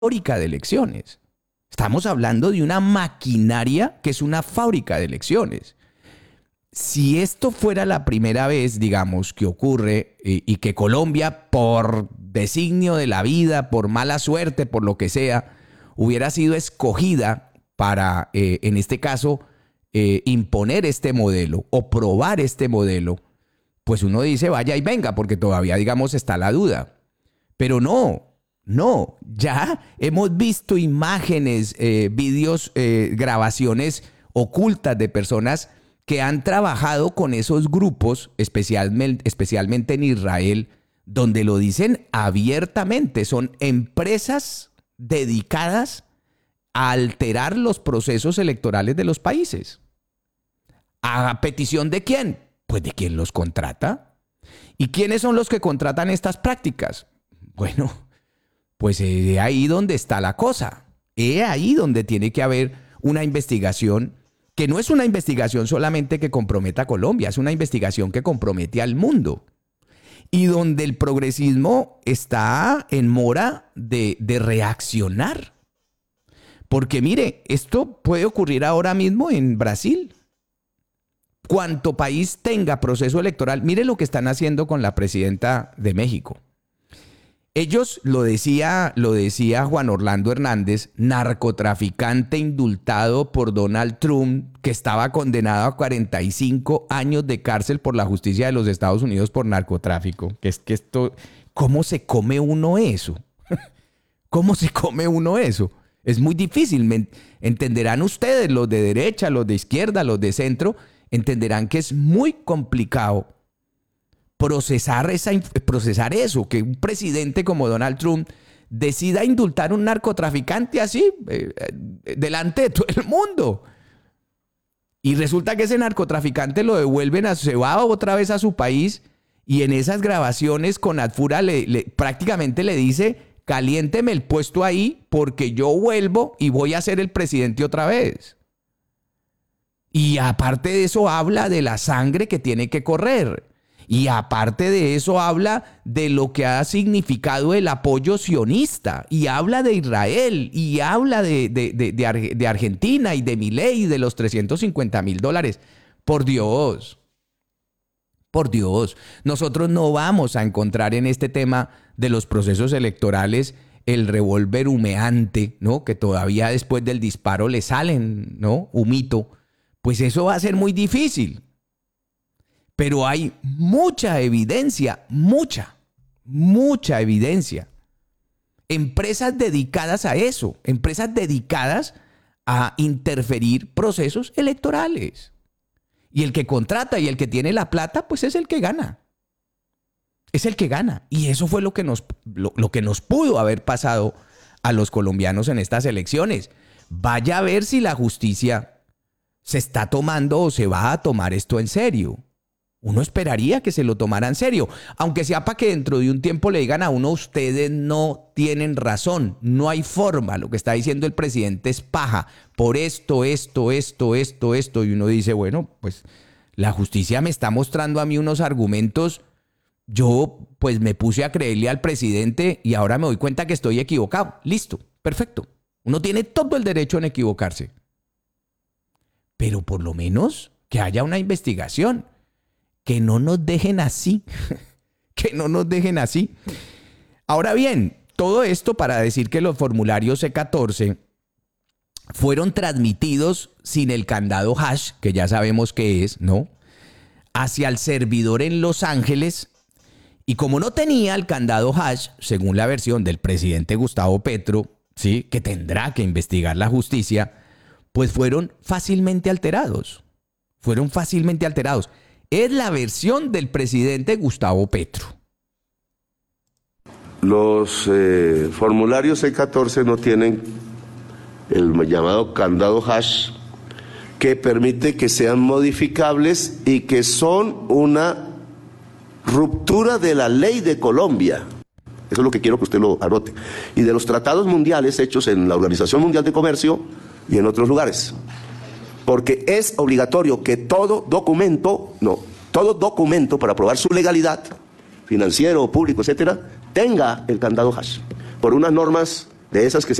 fábrica de elecciones. Estamos hablando de una maquinaria que es una fábrica de elecciones. Si esto fuera la primera vez, digamos, que ocurre y que Colombia, por designio de la vida, por mala suerte, por lo que sea, hubiera sido escogida para, en este caso, imponer este modelo o probar este modelo, pues uno dice vaya y venga, porque todavía, digamos, está la duda. Pero no, ya hemos visto imágenes, vídeos, grabaciones ocultas de personas que han trabajado con esos grupos, especialmente en Israel, donde lo dicen abiertamente. Son empresas dedicadas a alterar los procesos electorales de los países. ¿A petición de quién? Pues de quien los contrata. ¿Y quiénes son los que contratan estas prácticas? Bueno, pues es ahí donde está la cosa. Es ahí donde tiene que haber una investigación que no es una investigación solamente que comprometa a Colombia, es una investigación que compromete al mundo. Y donde el progresismo está en mora de reaccionar. Porque mire, esto puede ocurrir ahora mismo en Brasil. Cuanto país tenga proceso electoral, mire lo que están haciendo con la presidenta de México. Ellos, lo decía Juan Orlando Hernández, narcotraficante indultado por Donald Trump, que estaba condenado a 45 años de cárcel por la justicia de los Estados Unidos por narcotráfico. ¿Cómo se come uno eso? ¿Cómo se come uno eso? Es muy difícil. Entenderán ustedes, los de derecha, los de izquierda, los de centro, entenderán que es muy complicado procesar eso, que un presidente como Donald Trump decida indultar a un narcotraficante así, delante de todo el mundo. Y resulta que ese narcotraficante lo devuelven, se va otra vez a su país, y en esas grabaciones con Adfura prácticamente le dice: caliénteme el puesto ahí porque yo vuelvo y voy a ser el presidente otra vez. Y aparte de eso habla de la sangre que tiene que correr. Y aparte de eso habla de lo que ha significado el apoyo sionista. Y habla de Israel. Y habla de Argentina y de Milei y de los $350,000. Por Dios. Por Dios. Nosotros no vamos a encontrar en este tema de los procesos electorales el revólver humeante, ¿no? Que todavía después del disparo le salen, ¿no? Humito. Pues eso va a ser muy difícil. Pero hay mucha evidencia, mucha evidencia. Empresas dedicadas a eso, empresas dedicadas a interferir procesos electorales. Y el que contrata y el que tiene la plata, pues es el que gana. Es el que gana. Y eso fue lo que nos pudo haber pasado a los colombianos en estas elecciones. Vaya a ver si la justicia se está tomando o se va a tomar esto en serio. Uno esperaría que se lo tomara en serio, aunque sea para que dentro de un tiempo le digan a uno: ustedes no tienen razón, no hay forma, lo que está diciendo el presidente es paja, por esto, y uno dice, bueno, pues la justicia me está mostrando a mí unos argumentos, yo pues me puse a creerle al presidente y ahora me doy cuenta que estoy equivocado. Listo, perfecto, uno tiene todo el derecho en equivocarse, pero por lo menos que haya una investigación. Que no nos dejen así, que no nos dejen así. Ahora bien, todo esto para decir que los formularios C14 fueron transmitidos sin el candado hash, que ya sabemos qué es, ¿no? Hacia el servidor en Los Ángeles. Y como no tenía el candado hash, según la versión del presidente Gustavo Petro, ¿sí?, que tendrá que investigar la justicia, pues fueron fácilmente alterados. Es la versión del presidente Gustavo Petro. Los formularios C14 no tienen el llamado candado hash, que permite que sean modificables y que son una ruptura de la ley de Colombia. Eso es lo que quiero que usted lo anote. Y de los tratados mundiales hechos en la Organización Mundial de Comercio y en otros lugares. Porque es obligatorio que todo documento para probar su legalidad, financiero, público, etcétera, tenga el candado hash, por unas normas de esas que